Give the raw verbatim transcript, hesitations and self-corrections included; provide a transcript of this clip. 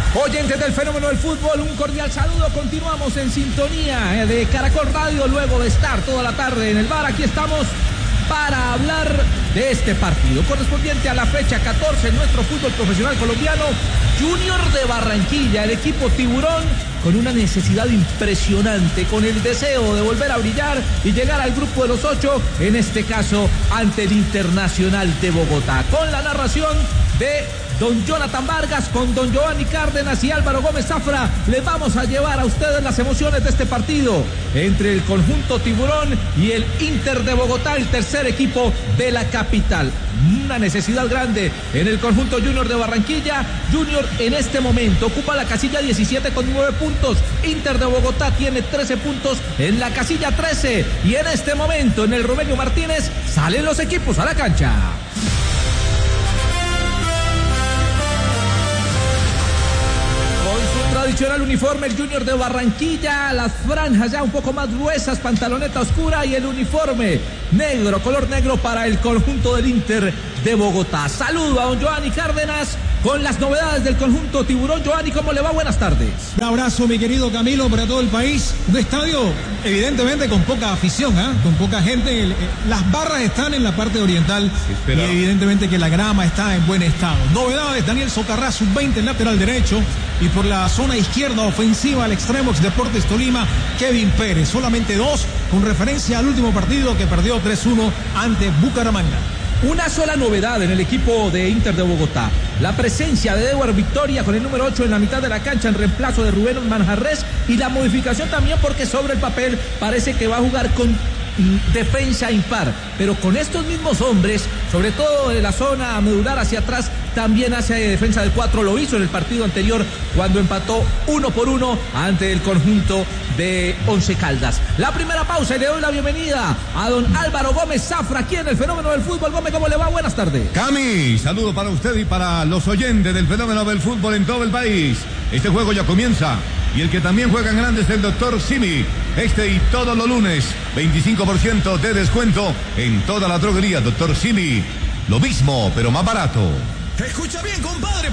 Oyentes del fenómeno del fútbol, un cordial saludo. Continuamos en sintonía de Caracol Radio luego de estar toda la tarde en el bar. Aquí estamos para hablar de este partido correspondiente a la fecha catorce en nuestro fútbol profesional colombiano. Junior de Barranquilla, el equipo tiburón, con una necesidad impresionante, con el deseo de volver a brillar y llegar al grupo de los ocho, en este caso ante el Internacional de Bogotá. Con la narración de don Jonathan Vargas, con don Giovanni Cárdenas y Álvaro Gómez Zafra, les vamos a llevar a ustedes las emociones de este partido entre el conjunto tiburón y el Inter de Bogotá, el tercer equipo de la capital. Una necesidad grande en el conjunto Junior de Barranquilla. Junior en este momento ocupa la casilla diecisiete con nueve puntos. Inter de Bogotá tiene trece puntos en la casilla trece. Y en este momento en el Romelio Martínez salen los equipos a la cancha. Tradicional uniforme, el Junior de Barranquilla, las franjas ya un poco más gruesas, pantaloneta oscura y el uniforme negro, color negro para el conjunto del Inter de Bogotá. Saludo a don Giovanni Cárdenas con las novedades del conjunto tiburón. Giovanni, ¿cómo le va? Buenas tardes. Un abrazo, mi querido Camilo, para todo el país. Un estadio evidentemente con poca afición, ¿eh? con poca gente. Las barras están en la parte oriental y evidentemente que la grama está en buen estado. Novedades, Daniel Socarrá, sub veinte, lateral derecho, y por la zona izquierda ofensiva al extremo ex Deportes Tolima, Kevin Pérez. Solamente dos, con referencia al último partido que perdió tres uno ante Bucaramanga. Una sola novedad en el equipo de Inter de Bogotá: la presencia de Edward Victoria con el número ocho en la mitad de la cancha en reemplazo de Rubén Manjarres, y la modificación también porque sobre el papel parece que va a jugar con defensa impar, pero con estos mismos hombres, sobre todo de la zona medular hacia atrás, también hace defensa del cuatro. Lo hizo en el partido anterior cuando empató uno por uno ante el conjunto de Once Caldas. La primera pausa y le doy la bienvenida a don Álvaro Gómez Zafra aquí en el fenómeno del fútbol. Gómez, ¿cómo le va? Buenas tardes. Cami, saludo para usted y para los oyentes del fenómeno del fútbol en todo el país. Este juego ya comienza y el que también juega en grande es el doctor Simi. Este y todos los lunes, veinticinco por ciento de descuento en toda la droguería. doctor Simi, lo mismo pero más barato. Escucha bien, compadre.